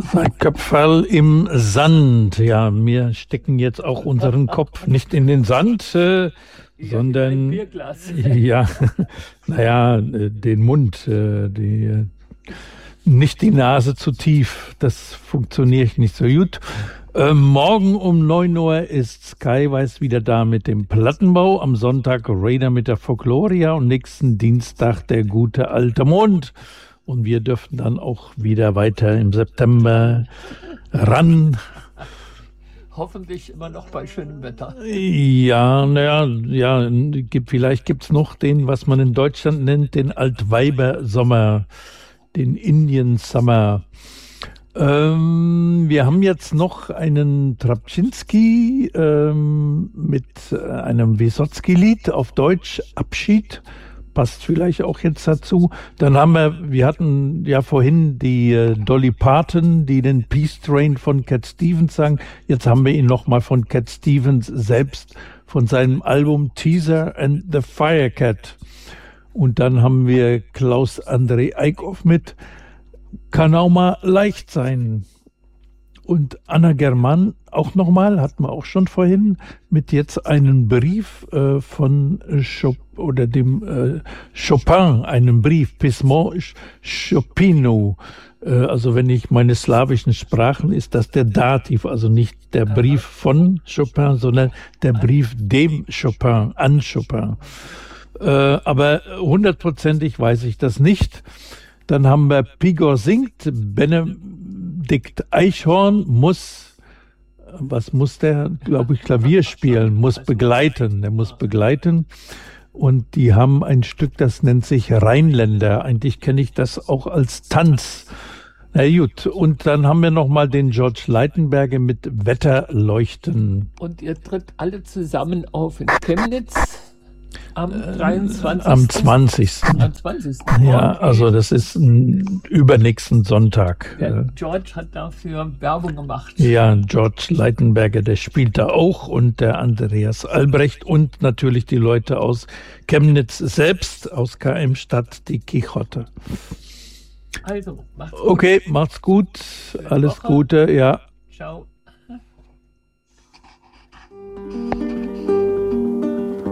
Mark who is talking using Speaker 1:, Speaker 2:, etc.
Speaker 1: Sein Köpferl im Sand. Ja, wir stecken jetzt auch unseren Kopf nicht in den Sand, sondern ja, naja, den Mund, nicht die Nase zu tief. Das funktioniert nicht so gut. Morgen um 9 Uhr ist Skywise wieder da mit dem Plattenbau. Am Sonntag Raider mit der Folkloria und nächsten Dienstag der gute alte Mond. Und wir dürften dann auch wieder weiter im September ran.
Speaker 2: Hoffentlich immer noch bei schönem Wetter.
Speaker 1: Ja, vielleicht gibt es noch den, was man in Deutschland nennt, den Altweiber-Sommer, den Indian Summer. Wir haben jetzt noch einen Trabczynski mit einem Wysotsky-Lied auf Deutsch, Abschied. Passt vielleicht auch jetzt dazu. Dann wir hatten ja vorhin die Dolly Parton, die den Peace Train von Cat Stevens sang. Jetzt haben wir ihn nochmal von Cat Stevens selbst, von seinem Album Teaser and the Firecat. Und dann haben wir Klaus André Eickhoff mit Kann auch mal leicht sein. Und Anna Germann auch nochmal, hatten wir auch schon vorhin, mit jetzt einem Brief von Chopin, einem Brief, Pismo Chopinu. Also wenn ich meine slawischen Sprachen, ist das der Dativ, also nicht der Brief von Chopin, sondern der Brief dem Chopin, an Chopin. Aber hundertprozentig weiß ich das nicht. Dann haben wir Pigor singt, Benedikt Eichhorn was muss der, glaube ich, Klavier spielen, muss begleiten, der muss begleiten. Und die haben ein Stück, das nennt sich Rheinländer. Eigentlich kenne ich das auch als Tanz. Na gut, und dann haben wir nochmal den George Leitenberger mit Wetterleuchten.
Speaker 2: Und ihr tritt alle zusammen auf in Chemnitz am 23.
Speaker 1: Am 20.
Speaker 2: Am 20.
Speaker 1: Ja, also das ist übernächsten Sonntag.
Speaker 2: Ja, George hat dafür Werbung gemacht.
Speaker 1: Ja, George Leitenberger, der spielt da auch, und der Andreas Albrecht und natürlich die Leute aus Chemnitz selbst, aus KM Stadt, die Kichotte.
Speaker 2: Also, macht's gut.
Speaker 1: Okay, macht's gut. Alles Gute, ja.
Speaker 2: Ciao.